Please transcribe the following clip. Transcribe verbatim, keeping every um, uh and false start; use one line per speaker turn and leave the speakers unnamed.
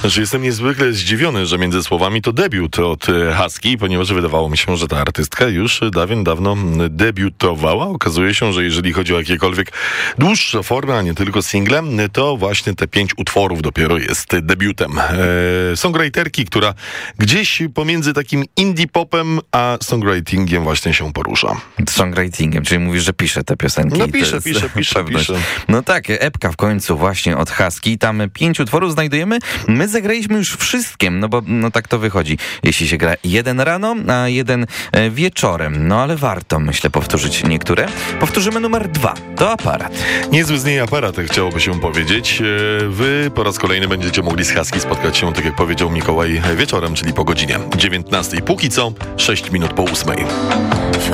Znaczy, jestem niezwykle zdziwiony, że między słowami to debiut od Husky, ponieważ wydawało mi się, że ta artystka już dawien dawno debiutowała. Okazuje się, że jeżeli chodzi o jakiekolwiek dłuższe formy, a nie tylko single, to właśnie te pięć utworów dopiero jest debiutem. Eee, songwriterki, która gdzieś pomiędzy takim indie popem a songwritingiem właśnie się porusza.
Songwritingiem, czyli mówisz, że pisze te piosenki.
No pisze, pisze, pisze, pisze.
No tak, epka w końcu właśnie od Husky. Tam pięć utworów znajdujemy. My zagraliśmy już wszystkim, no bo no tak to wychodzi. Jeśli się gra jeden rano, a jeden wieczorem. No ale warto, myślę, powtórzyć niektóre. Powtórzymy numer dwa. To Aparat.
Niezły z niej aparat, chciałoby się powiedzieć. Wy po raz kolejny będziecie mogli z Husky spotkać się, tak jak powiedział Mikołaj, wieczorem, czyli po godzinie dziewiętnastej. Póki co sześć minut po ósmej.